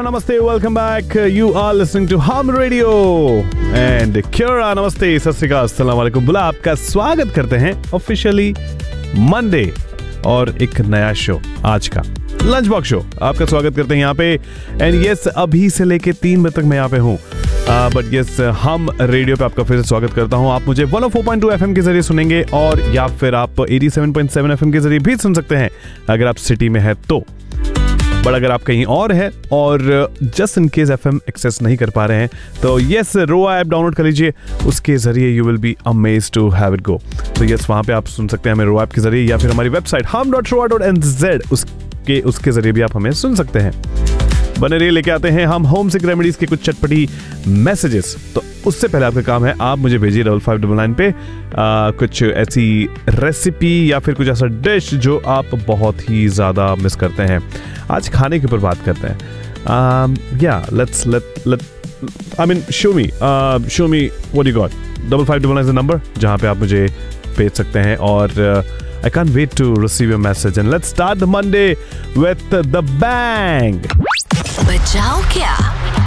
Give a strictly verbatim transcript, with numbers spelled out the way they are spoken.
namaste, welcome back. You are listening to Hum Radio. And Kyora, namaste, सत श्री अकाल, अस्सलाम वालेकुम. बुला आपका स्वागत करते हैं ऑफिशियली मंडे और एक नया शो आज का लंच बॉक्स शो. आपका स्वागत करते हैं यहाँ पे. एंड यस, अभी से लेके तीन बजे तक मैं यहाँ पे हूँ. बट यस, हम रेडियो पे आपका फिर से स्वागत करता हूँ. आप मुझे one O four point two FM के जरिए सुनेंगे और या फिर आप eighty seven point seven FM के जरिए भी सुन सकते हैं अगर आप सिटी में है तो. बट अगर आप कहीं और है और just in case FM access नहीं कर पा रहे हैं तो यस, रोआ ऐप डाउनलोड कर लीजिए. उसके जरिए you will be amazed to have it go. तो यस, वहाँ पे आप सुन सकते हैं हमें रोआ ऐप के जरिए या फिर हमारी website hum dot roa dot n z उसके उसके जरिए भी आप हमें सुन सकते हैं. बने रहिए, लेके आते हैं हम होम सिक रेमेडीज के कुछ चटपटी मैसेजेस. तो उससे पहले आपका काम है, आप मुझे भेजिए डबल फाइव डबल नाइन पे आ, कुछ ऐसी रेसिपी या फिर कुछ ऐसा डिश जो आप बहुत ही ज़्यादा मिस करते हैं. आज खाने के ऊपर बात करते हैं. या let's let late I mean show me show me what you got. Double five double nine number जहाँ पे आप मुझे भेज सकते हैं. और I can't wait to receive your message and let's start the Monday with the bang. बचाओ क्या?